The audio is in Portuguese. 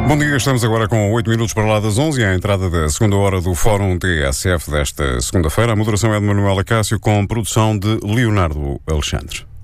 Bom dia, estamos agora com 8 minutos para lá das 11 e à entrada da segunda hora do Fórum TSF desta segunda-feira. A moderação é de Manuela Cássio com produção de Leonardo Alexandre.